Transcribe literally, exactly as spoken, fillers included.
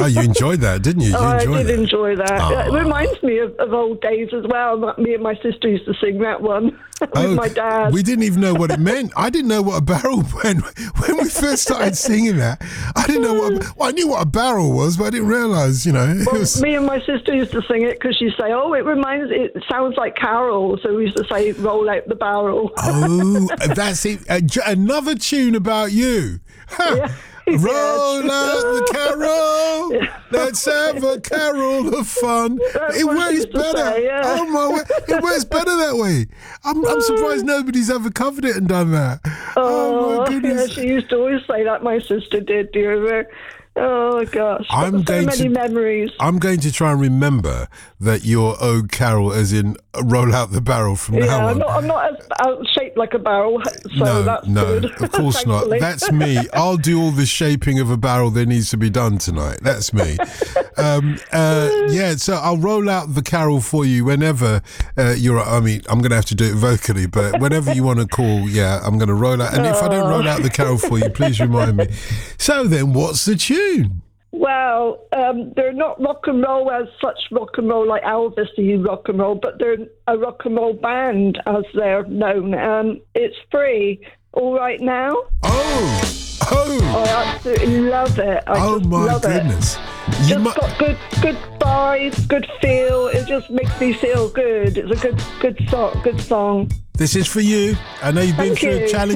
you enjoyed that, didn't you? you Oh, I enjoyed did that? enjoy that. Oh. It reminds me of, of old days as well. Me and my sister used to sing that one with Oh, my dad. We didn't even know what it meant. I didn't know what a barrel when when we first started singing that. I didn't know what. A, well, I knew what a barrel was, but I didn't realise. You know, it Well, was. me and my sister used to sing it because she'd say, "Oh, it reminds. It sounds like Carol." So we used to say, "Roll out the barrel." Oh, that's it. Uh, j- another tune about you. Huh. Yeah. Roll Yes. out the carol. Yeah. Let's have a carol of fun. That's It what she works used to better. say, yeah. Oh my word. It works better that way. I'm, I'm surprised nobody's ever covered it and done that. Oh, Oh, my yeah, goodness. she used to always say that. My sister did, dear. Oh gosh, I'm so going many to- memories. I'm going to try and remember that you're Oh Carol, as in uh, roll out the barrel from Yeah, now I'm on. not, I'm not as uh, shaped like a barrel, so no, that's no, good. of course not. Thankfully. That's me. I'll do all the shaping of a barrel that needs to be done tonight. That's me. um, uh, yeah, so I'll roll out the carol for you whenever uh, you're. I mean, I'm going to have to do it vocally, but whenever you want to call, yeah, I'm going to roll out. And if I don't roll out the carol for you, please remind me. So then, what's the tune? Well, um, they're not rock and roll as such rock and roll like Elvis, the rock and roll, but they're a rock and roll band as they're known. Um, it's Free. All Right Now. Oh, oh, I absolutely love it. I oh just my love goodness! It. You Just mu- got good, good vibes, good feel. It just makes me feel good. It's a good, good song. Good song. This is for you. I know you've been Thank through a you. challenging